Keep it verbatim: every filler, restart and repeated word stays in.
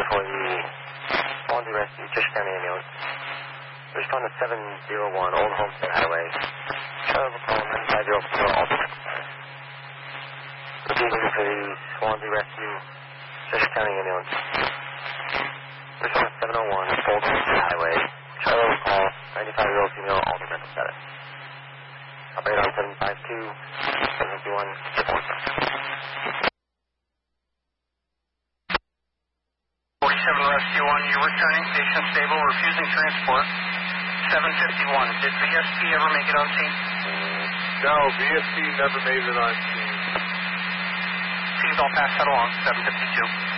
for the Swansea Rescue, Cheshire County Ambulance. Respond to seven zero one Old Homestead Highway. Charlie call nine five zero four alternate. Repeating for the Swansea Rescue, Cheshire County Ambulance. Respond to seven oh one Old Homestead Highway. Charlie call ninety-five year old female altered mental status. Operate on seven five two, seven fifty one, report. forty-seven Rescue one, you're returning, patient stable, refusing transport. seven fifty-one, did V S P ever make it on scene? No, V S P never made it on scene. Please all pass that along, seven fifty-two.